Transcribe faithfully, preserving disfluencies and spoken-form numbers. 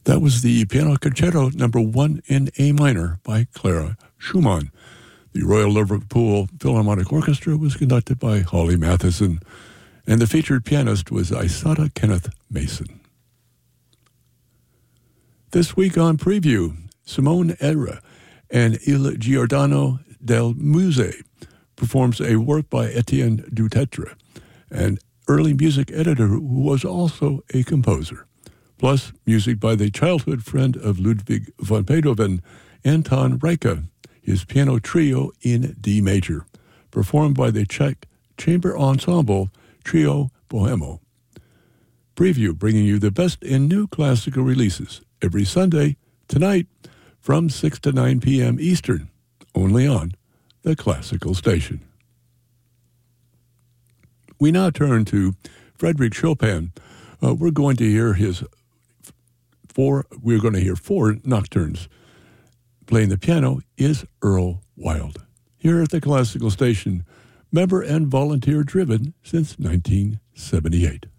That was the Piano Concerto number one in A minor by Clara Schumann. The Royal Liverpool Philharmonic Orchestra was conducted by Holly Matheson, and the featured pianist was Isata Kenneth Mason. This week on Preview, Simone Era and Il Giordano del Musée performs a work by Etienne Dutetre, an early music editor who was also a composer, plus music by the childhood friend of Ludwig van Beethoven, Anton Reicha, his piano trio in D major, performed by the Czech chamber ensemble Trio Bohemo. Preview bringing you the best in new classical releases every Sunday, tonight, from six to nine p.m. Eastern, only on the Classical Station. We now turn to Frédéric Chopin. Uh, we're going to hear his four, we're going to hear four nocturnes. Playing the piano is Earl Wild. Here at the Classical Station, member and volunteer driven since nineteen seventy-eight.